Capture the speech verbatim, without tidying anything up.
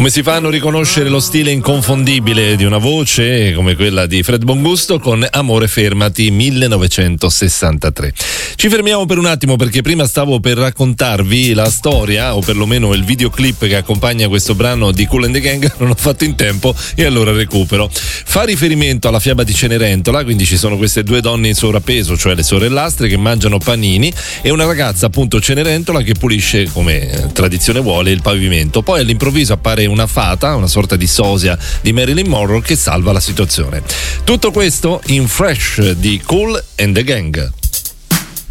Come si fa a non riconoscere lo stile inconfondibile di una voce come quella di Fred Bongusto con Amore fermati millenovecentosessantatré. Ci fermiamo per un attimo perché prima stavo per raccontarvi la storia o perlomeno il videoclip che accompagna questo brano di Kool and the Gang, non ho fatto in tempo e allora recupero. Fa riferimento alla fiaba di Cenerentola, quindi ci sono queste due donne in sovrappeso, cioè le sorellastre che mangiano panini e una ragazza appunto Cenerentola che pulisce, come tradizione vuole, il pavimento. Poi all'improvviso appare una fata, una sorta di sosia di Marilyn Monroe che salva la situazione. Tutto questo in Fresh di Kool and the Gang.